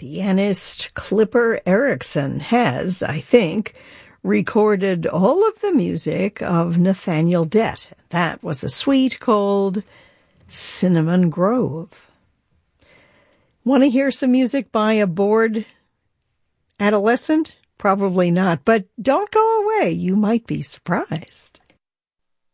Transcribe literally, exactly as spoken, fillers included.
Pianist Clipper Erickson has, I think, recorded all of the music of Nathaniel Dett. That was a suite called Cinnamon Grove. Want to hear some music by a bored adolescent? Probably not, but don't go away. You might be surprised.